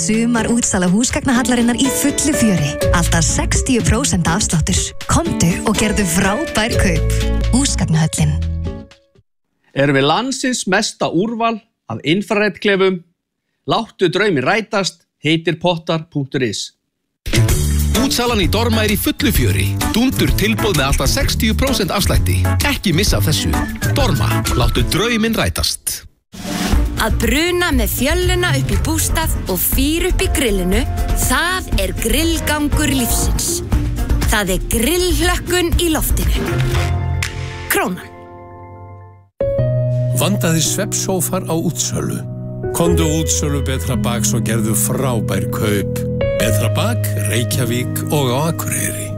sumar útsala húsgagnahallarinnar í fullu fjöri. Alltaf 60% afsláttur. Komdu og gerðu frábær kaup. Húsgagnahöllin. Erum við landsins mesta úrval af infraredklefum? Láttu drauminn rætast, heitirpottar.is. Útsalan í Dorma í fullu fjöri. Dúndur tilboð með alltaf 60% afslætti. Ekki missa af þessu. Dorma, láttu drauminn rætast. Að bruna með fjölluna upp í bústað og fýr upp í grillinu, það grillgangur lífsins. Það grillhlökkun í loftinu. Krónan. Vandaði svefnsófar á útsölu. Komdu útsölu Betra Baks og gerðu frábær kaup. Betra Bak, Reykjavík og á Akureyri.